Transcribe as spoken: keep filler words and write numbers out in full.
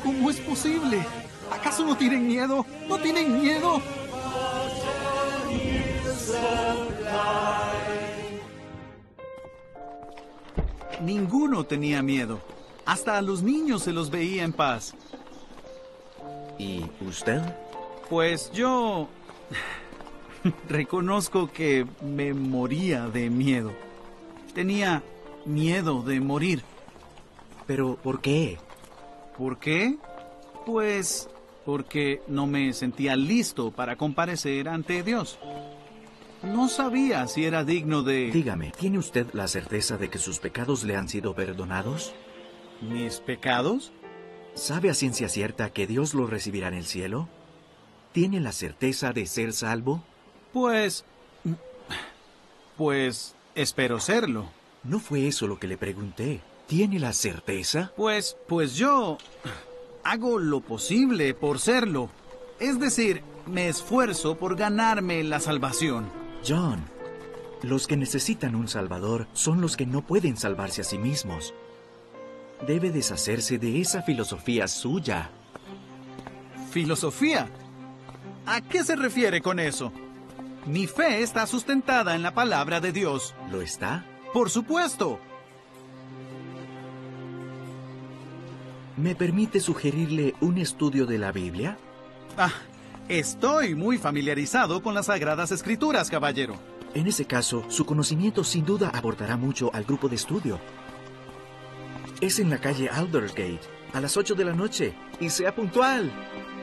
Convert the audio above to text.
¿Cómo es posible? ¿Acaso no tienen miedo? ¿No tienen miedo? Ninguno tenía miedo. Hasta a los niños se los veía en paz. ¿Y usted? Pues yo... reconozco que me moría de miedo. Tenía miedo de morir. ¿Pero por qué? ¿Por qué? Pues porque no me sentía listo para comparecer ante Dios. No sabía si era digno de... Dígame, ¿tiene usted la certeza de que sus pecados le han sido perdonados? ¿Mis pecados? ¿Sabe a ciencia cierta que Dios lo recibirá en el cielo? ¿Tiene la certeza de ser salvo? Pues... Pues espero serlo. No fue eso lo que le pregunté. ¿Tiene la certeza? Pues, pues yo hago lo posible por serlo. Es decir, me esfuerzo por ganarme la salvación. John, los que necesitan un salvador son los que no pueden salvarse a sí mismos. Debe deshacerse de esa filosofía suya. ¿Filosofía? ¿A qué se refiere con eso? Mi fe está sustentada en la palabra de Dios. ¿Lo está? ¡Por supuesto! ¿Me permite sugerirle un estudio de la Biblia? Ah, estoy muy familiarizado con las Sagradas Escrituras, caballero. En ese caso, su conocimiento sin duda aportará mucho al grupo de estudio. Es en la calle Aldersgate, a las ocho de la noche, y sea puntual.